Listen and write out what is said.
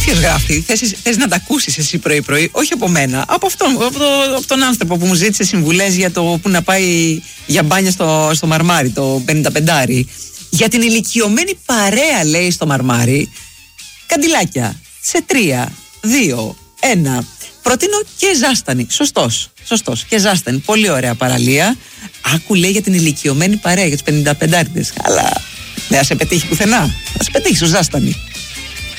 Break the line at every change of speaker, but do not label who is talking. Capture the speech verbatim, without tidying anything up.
Κάποιος γράφει, θες, θες να τα ακούσεις εσύ πρωί-πρωί, όχι από μένα, από, αυτόν, από, το, από τον άνθρωπο που μου ζήτησε συμβουλές για το που να πάει για μπάνια στο, στο Μαρμάρι, το πενήντα πεντάρι. Για την ηλικιωμένη παρέα, λέει, στο Μαρμάρι, καντιλάκια σε τρία, δύο, ένα. Προτείνω και Ζάστανη. Σωστός, σωστός. Και Ζάστανη. Πολύ ωραία παραλία. Άκου, λέει, για την ηλικιωμένη παρέα, για τους πενηνταπεντάριδες. Αλλά δεν θα σε πετύχει πουθενά. Θα σε πετύχει στο Ζάστανη.